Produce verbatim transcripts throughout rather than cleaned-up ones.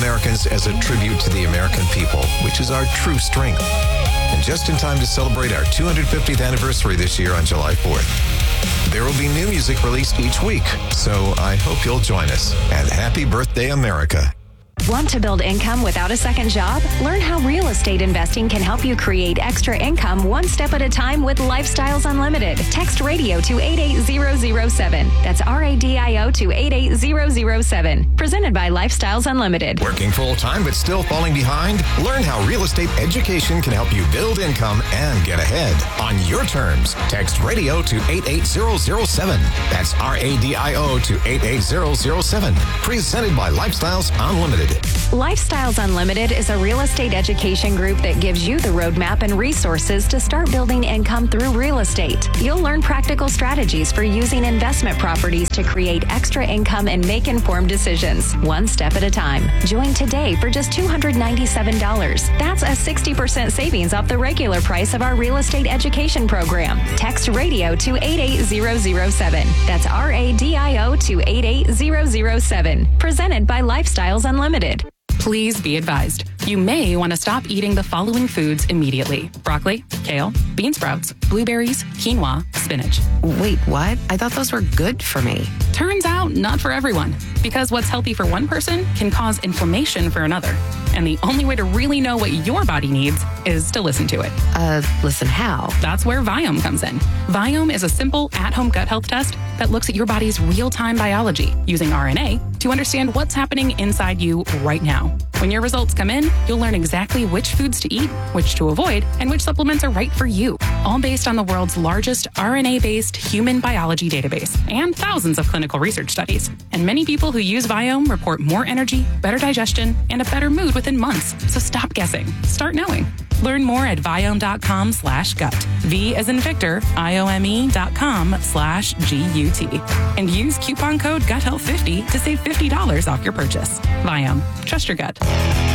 Americans as a tribute to the American people, which is our true strength. And just in time to celebrate our two hundred fiftieth anniversary this year on July fourth. There will be new music released each week, so I hope you'll join us. And happy birthday, America. Want to build income without a second job? Learn how real estate investing can help you create extra income one step at a time with Lifestyles Unlimited. Text radio to eight eight zero zero seven. That's R A D I O to eight eight zero zero seven. Presented by Lifestyles Unlimited. Working full-time but still falling behind? Learn how real estate education can help you build income and get ahead on your terms. Text radio to eight eight zero zero seven. That's R A D I O to eight eight zero zero seven. Presented by Lifestyles Unlimited. Lifestyles Unlimited is a real estate education group that gives you the roadmap and resources to start building income through real estate. You'll learn practical strategies for using investment properties to create extra income and make informed decisions, one step at a time. Join today for just two hundred ninety-seven dollars. That's a sixty percent savings off the regular price of our real estate education program. Text radio to eight eight zero zero seven. That's R A D I O to eight eight zero zero seven. Presented by Lifestyles Unlimited. Please be advised, you may want to stop eating the following foods immediately. Broccoli, kale, bean sprouts, blueberries, quinoa, spinach. Wait, what? I thought those were good for me. Turns out, not for everyone. Because what's healthy for one person can cause inflammation for another. And the only way to really know what your body needs is to listen to it. Uh, listen how? That's where Viome comes in. Viome is a simple at-home gut health test that looks at your body's real-time biology using R N A to understand what's happening inside you right now. When your results come in, you'll learn exactly which foods to eat, which to avoid, and which supplements are right for you. All based on the world's largest R N A-based human biology database and thousands of clinical research studies. And many people who use Viome report more energy, better digestion, and a better mood within months. So stop guessing. Start knowing. Learn more at Viome.com slash gut. V as in Victor, I-O-M-E dot com slash G-U-T. And use coupon code gut health fifty to save fifty dollars off your purchase. Viome. Trust your gut.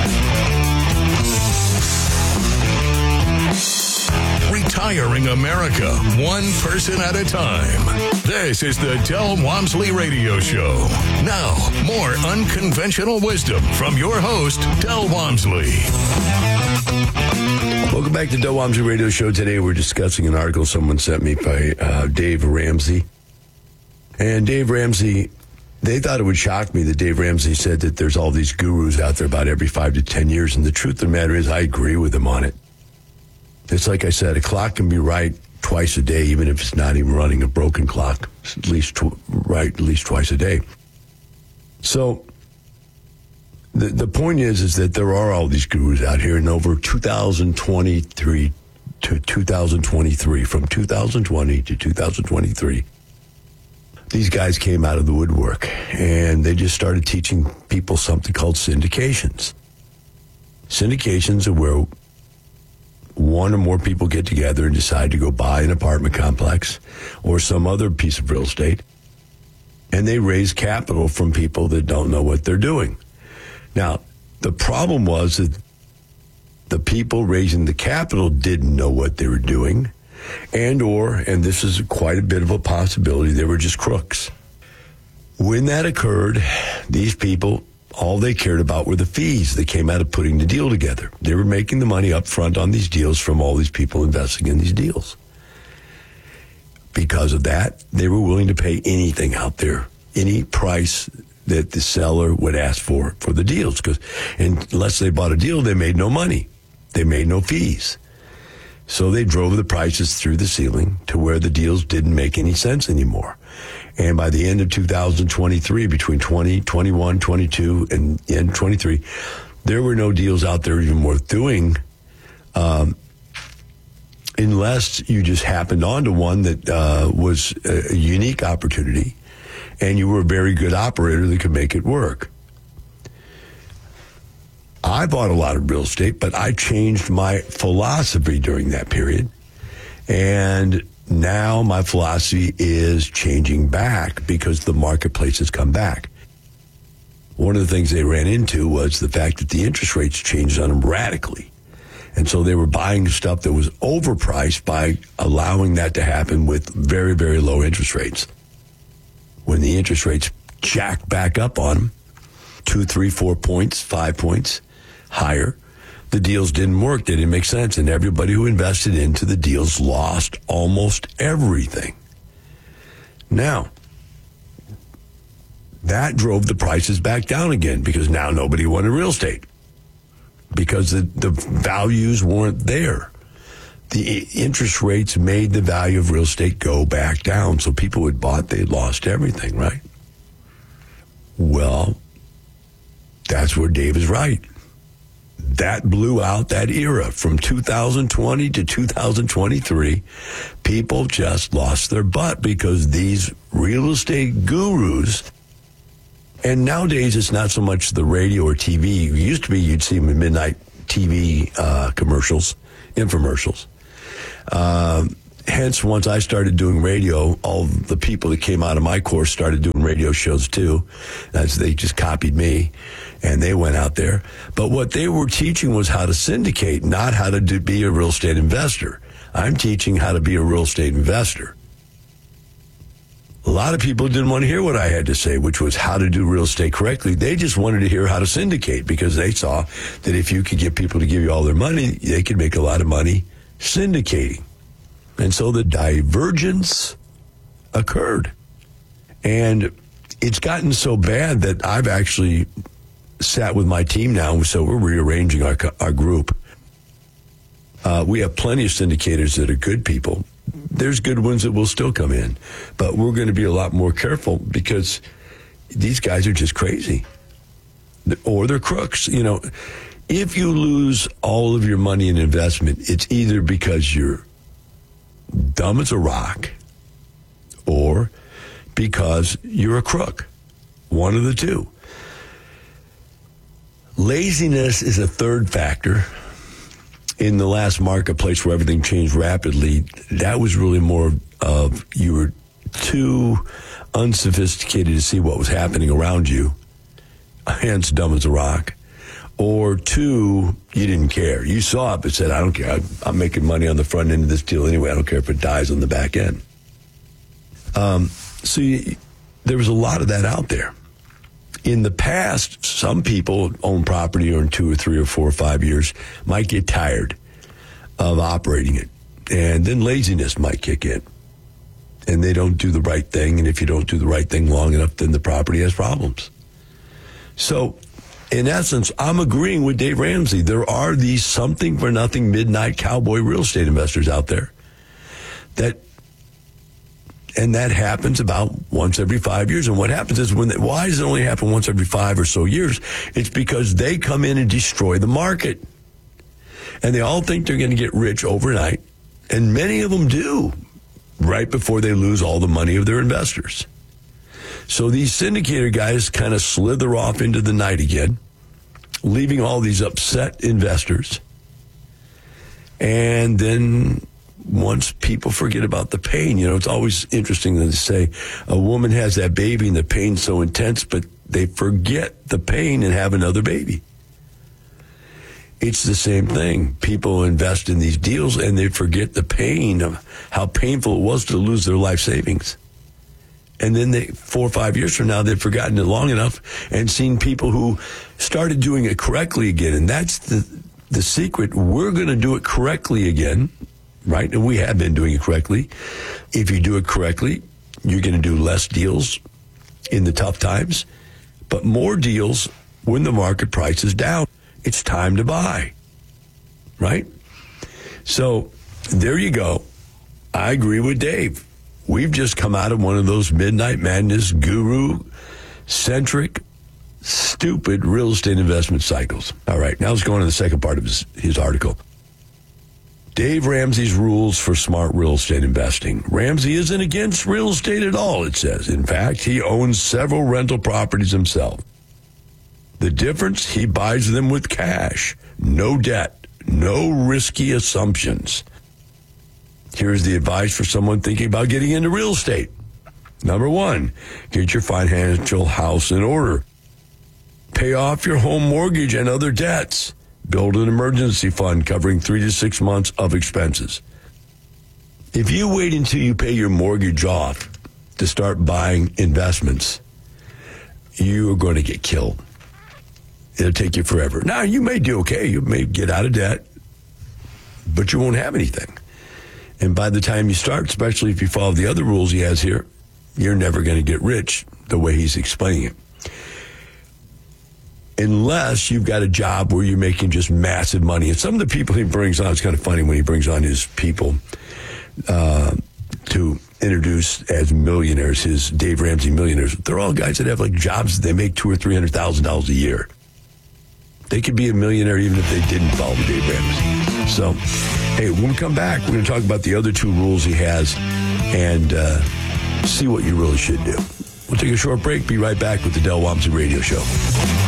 Retiring America, one person at a time. This is the Del Walmsley Radio Show. Now, more unconventional wisdom from your host, Del Walmsley. Welcome back to Del Walmsley Radio Show. Today we're discussing an article someone sent me by uh, Dave Ramsey. And Dave Ramsey, they thought it would shock me that Dave Ramsey said that there's all these gurus out there about every five to ten years. And the truth of the matter is I agree with him on it. It's like I said, a clock can be right twice a day, even if it's not even running a broken clock. It's at least tw- right at least twice a day. So the the point is, is that there are all these gurus out here, and over two thousand twenty-three to two thousand twenty-three, from two thousand twenty to two thousand twenty-three, these guys came out of the woodwork, and they just started teaching people something called syndications. Syndications are where one or more people get together and decide to go buy an apartment complex or some other piece of real estate, and they raise capital from people that don't know what they're doing. Now, the problem was that the people raising the capital didn't know what they were doing, and or, and this is quite a bit of a possibility, they were just crooks. When that occurred, these people, all they cared about were the fees that came out of putting the deal together. They were making the money up front on these deals from all these people investing in these deals. Because of that, they were willing to pay anything out there, any price that the seller would ask for for the deals. Because unless they bought a deal, they made no money. They made no fees. So they drove the prices through the ceiling to where the deals didn't make any sense anymore. And by the end of two thousand twenty-three, between twenty, twenty-one, twenty-two, and, and twenty-three, there were no deals out there even worth doing, um, unless you just happened onto one that uh, was a unique opportunity, and you were a very good operator that could make it work. I bought a lot of real estate, but I changed my philosophy during that period, and now my philosophy is changing back because the marketplace has come back. One of the things they ran into was the fact that the interest rates changed on them radically. And so they were buying stuff that was overpriced by allowing that to happen with very, very low interest rates. When the interest rates jacked back up on them, two, three, four points, five points higher. The deals didn't work. They didn't make sense. And everybody who invested into the deals lost almost everything. Now, that drove the prices back down again because now nobody wanted real estate because the, the values weren't there. The interest rates made the value of real estate go back down. So people who had bought, they had lost everything, right? Well, that's where Dave is right. That blew out that era from two thousand twenty to two thousand twenty-three. People just lost their butt because these real estate gurus, and nowadays it's not so much the radio or T V. It used to be you'd see them in midnight T V uh, commercials, infomercials. Um, hence, once I started doing radio, all the people that came out of my course started doing radio shows too. That's, they just copied me, and they went out there. But what they were teaching was how to syndicate, not how to do, be a real estate investor. I'm teaching how to be a real estate investor. A lot of people didn't want to hear what I had to say, which was how to do real estate correctly. They just wanted to hear how to syndicate because they saw that if you could get people to give you all their money, they could make a lot of money syndicating. And so the divergence occurred. And it's gotten so bad that I've actually sat with my team now, so we're rearranging our, our group. Uh, we have plenty of syndicators that are good people. There's good ones that will still come in, but we're going to be a lot more careful because these guys are just crazy, or they're crooks. You know, if you lose all of your money in investment, it's either because you're dumb as a rock or because you're a crook. One of the two. Laziness is a third factor. In the last marketplace where everything changed rapidly, that was really more of you were too unsophisticated to see what was happening around you, hence dumb as a rock, or two, you didn't care. You saw it but said, I don't care. I'm making money on the front end of this deal anyway. I don't care if it dies on the back end. Um, so you, there was a lot of that out there. In the past, some people own property or in two or three or four or five years might get tired of operating it. And then laziness might kick in. And they don't do the right thing. And if you don't do the right thing long enough, then the property has problems. So, in essence, I'm agreeing with Dave Ramsey. There are these something for nothing midnight cowboy real estate investors out there that... And that happens about once every five years. And what happens is, when they, why does it only happen once every five or so years? It's because they come in and destroy the market. And they all think they're going to get rich overnight. And many of them do, right before they lose all the money of their investors. So these syndicator guys kind of slither off into the night again, leaving all these upset investors. And then... once people forget about the pain, you know, it's always interesting to say a woman has that baby and the pain's so intense, but they forget the pain and have another baby. It's the same thing. People invest in these deals and they forget the pain of how painful it was to lose their life savings. And then they, four or five years from now, they've forgotten it long enough and seen people who started doing it correctly again. And that's the, the secret. We're going to do it correctly again. Right? And we have been doing it correctly. If you do it correctly, you're going to do less deals in the tough times, but more deals when the market price is down. It's time to buy. Right? So there you go. I agree with Dave. We've just come out of one of those midnight madness, guru-centric, stupid real estate investment cycles. All right, now let's go on to the second part of his, his article. Dave Ramsey's rules for smart real estate investing. Ramsey isn't against real estate at all, it says. In fact, he owns several rental properties himself. The difference, he buys them with cash, no debt, no risky assumptions. Here's the advice for someone thinking about getting into real estate. Number one, get your financial house in order. Pay off your home mortgage and other debts. Build an emergency fund covering three to six months of expenses. If you wait until you pay your mortgage off to start buying investments, you are going to get killed. It'll take you forever. Now, you may do okay. You may get out of debt, but you won't have anything. And by the time you start, especially if you follow the other rules he has here, you're never going to get rich the way he's explaining it. Unless you've got a job where you're making just massive money. And some of the people he brings on, it's kind of funny when he brings on his people uh, to introduce as millionaires, his Dave Ramsey millionaires. They're all guys that have like jobs that they make two or three hundred thousand dollars a year. They could be a millionaire even if they didn't follow Dave Ramsey. So, hey, when we come back, we're going to talk about the other two rules he has and uh, see what you really should do. We'll take a short break. Be right back with the Del Walmsley Radio Show.